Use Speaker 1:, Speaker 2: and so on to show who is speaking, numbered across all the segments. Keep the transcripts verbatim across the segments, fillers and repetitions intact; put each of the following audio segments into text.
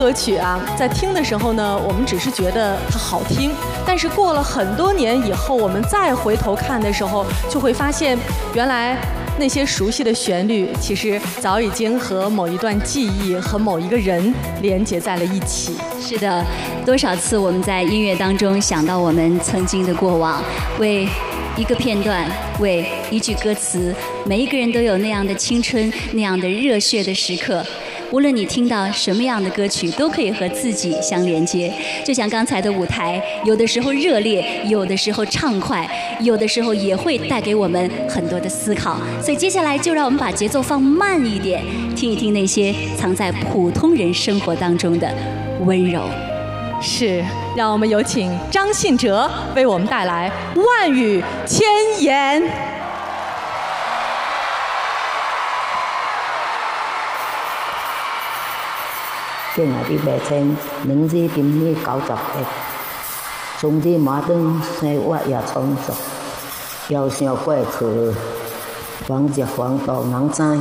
Speaker 1: 歌曲啊，在听的时候呢，我们只是觉得它好听，但是过了很多年以后，我们再回头看的时候，就会发现，原来那些熟悉的旋律，其实早已经和某一段记忆和某一个人连接在了一起。
Speaker 2: 是的，多少次我们在音乐当中想到我们曾经的过往，为一个片段，为一句歌词，每一个人都有那样的青春，那样的热血的时刻。无论你听到什么样的歌曲，都可以和自己相连接。就像刚才的舞台，有的时候热烈，有的时候畅快，有的时候也会带给我们很多的思考。所以接下来就让我们把节奏放慢一点，听一听那些藏在普通人生活当中的温柔。
Speaker 1: 是，让我们有请张信哲为我们带来《万语千言》。
Speaker 3: 今日啲白青，两字点呢九十一，总之马灯生活也充足，要想过去，黄只黄道能知。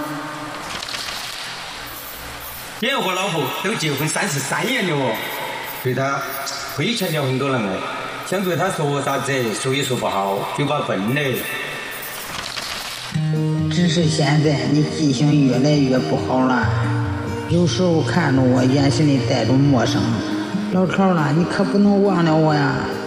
Speaker 4: 连我和老婆都结婚三十三年了哦，对他亏欠了很多人哎，想对他说啥子，说也说不好，就把分了。
Speaker 5: 只是现在你记性越来越不好了。有时候看着我，眼神里带着陌生。老头儿了，你可不能忘了我呀！